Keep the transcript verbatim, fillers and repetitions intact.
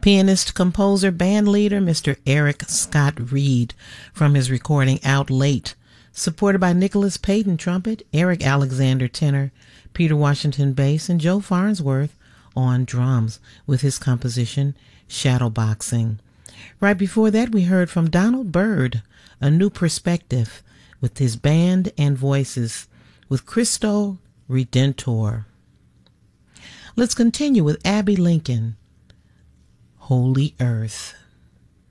Pianist, composer, band leader, Mister Eric Scott Reed, from his recording Out Late, supported by Nicholas Payton trumpet, Eric Alexander tenor, Peter Washington bass, and Joe Farnsworth on drums with his composition Shadowboxing. Right before that, we heard from Donald Byrd, A New Perspective, with his band and voices with Cristo Redentor. Let's continue with Abbey Lincoln, Holy Earth.